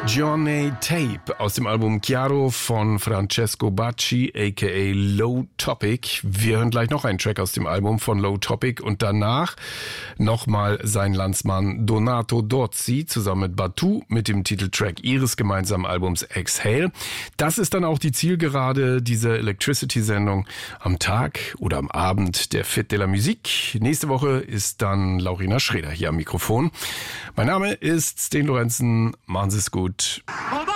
Journey Tape aus dem Album Chiaro von Francesco Bacci aka Low Topic. Wir hören gleich noch einen Track aus dem Album von Low Topic und danach nochmal sein Landsmann Donato Dozzi zusammen mit Batu mit dem Titeltrack ihres gemeinsamen Albums Exhale. Das ist dann auch die Zielgerade dieser Electricity-Sendung am Tag oder am Abend der Fête de la Musique. Nächste Woche ist dann Laurina Schreder hier am Mikrofon. Mein Name ist Sten Lorenzen. Machen Sie es gut.